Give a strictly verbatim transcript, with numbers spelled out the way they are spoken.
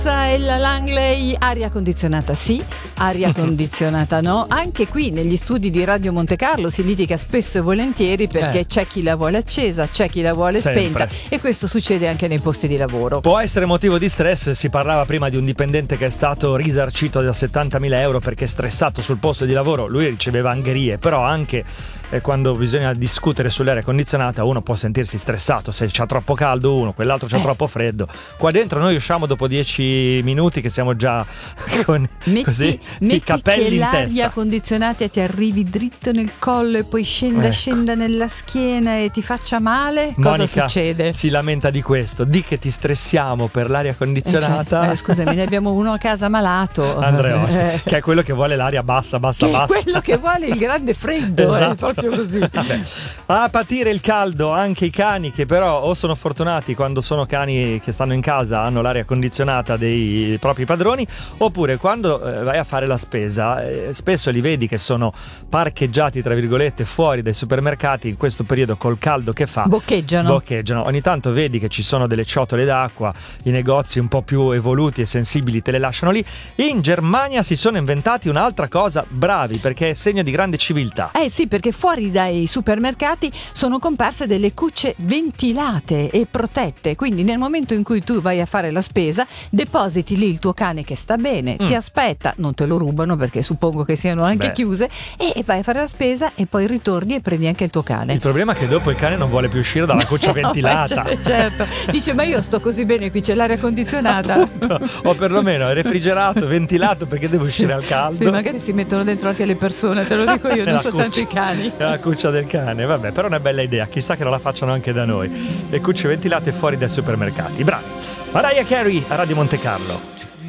E la Langley, aria condizionata sì, aria condizionata no. Anche qui negli studi di Radio Monte Carlo si litiga spesso e volentieri perché eh. c'è chi la vuole accesa, c'è chi la vuole Sempre. spenta, e questo succede anche nei posti di lavoro. Può essere motivo di stress. Si parlava prima di un dipendente che è stato risarcito da settantamila euro perché è stressato sul posto di lavoro. Lui riceveva angherie, però anche eh, quando bisogna discutere sull'aria condizionata uno può sentirsi stressato se c'ha troppo caldo uno, quell'altro c'ha eh. troppo freddo. Qua dentro noi usciamo dopo dieci minuti che siamo già con metti, così metti i capelli che in l'aria testa condizionata ti arrivi dritto nel collo e poi scenda ecco. scenda nella schiena e ti faccia male. Monica cosa succede? Si lamenta di questo. Di che ti stressiamo per l'aria condizionata. Eh, cioè, eh, scusami, ne abbiamo uno a casa malato, Andreotti, eh. che è quello che vuole l'aria bassa bassa che bassa, è quello che vuole il grande freddo. esatto. È proprio così. Vabbè. A patire il caldo anche i cani, che però o sono fortunati quando sono cani che stanno in casa, hanno l'aria condizionata dei propri padroni, oppure quando eh, vai a fare la spesa eh, spesso li vedi che sono parcheggiati tra virgolette fuori dai supermercati in questo periodo col caldo che fa, boccheggiano boccheggiano ogni tanto vedi che ci sono delle ciotole d'acqua, i negozi un po' più evoluti e sensibili te le lasciano lì. In Germania si sono inventati un'altra cosa, bravi, perché è segno di grande civiltà. Eh sì, perché fuori dai supermercati sono comparse delle cucce ventilate e protette, quindi nel momento in cui tu vai a fare la spesa depositi lì il tuo cane che sta bene, mm. ti aspetta, non te lo rubano perché suppongo che siano anche Beh. chiuse, e vai a fare la spesa e poi ritorni e prendi anche il tuo cane. Il problema è che dopo il cane non vuole più uscire dalla cuccia ventilata. Beh, certo, dice ma io sto così bene qui, c'è l'aria condizionata. Appunto. O perlomeno è refrigerato, ventilato, perché devo uscire al caldo. Sì, magari si mettono dentro anche le persone, te lo dico io, non soltanto i cani. È la cuccia del cane, vabbè, però è una bella idea, chissà che non la facciano anche da noi. Le cucce ventilate fuori dai supermercati, bravi. Mariah Carey a Radio Monte Carlo.